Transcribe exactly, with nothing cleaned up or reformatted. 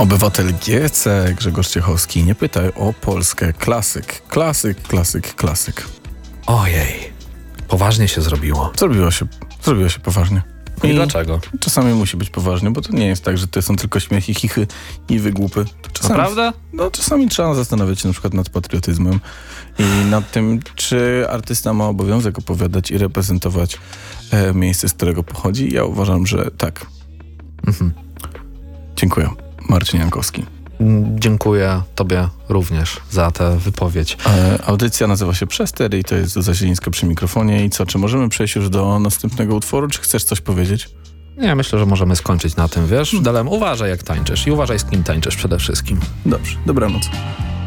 Obywatel G C Grzegorz Ciechowski, nie pytaj o Polskę. Klasyk, klasyk, klasyk, klasyk. Ojej, poważnie się zrobiło. Zrobiło się, zrobiło się poważnie. I, I dlaczego? Czasami musi być poważnie, bo to nie jest tak, że to są tylko śmiechy, chichy i wygłupy. Czasami, Naprawdę? No czasami trzeba zastanawiać się na przykład nad patriotyzmem i nad tym, czy artysta ma obowiązek opowiadać i reprezentować e, miejsce, z którego pochodzi. Ja uważam, że tak. Mhm. Dziękuję. Marcin Jankowski. Dziękuję tobie również za tę wypowiedź. E, audycja nazywa się Przester i to jest Zuza Zielińska przy mikrofonie. I co, czy możemy przejść już do następnego utworu, czy chcesz coś powiedzieć? Nie, myślę, że możemy skończyć na tym, wiesz? Dalem, uważaj jak tańczysz i uważaj z kim tańczysz przede wszystkim. Dobrze, dobranoc.